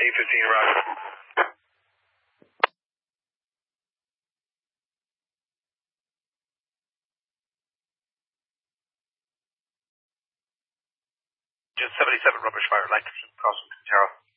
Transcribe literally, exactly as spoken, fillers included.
eight fifteen, roger. Just seventy-seven rubbish fire, Lancashire, crossing Tara.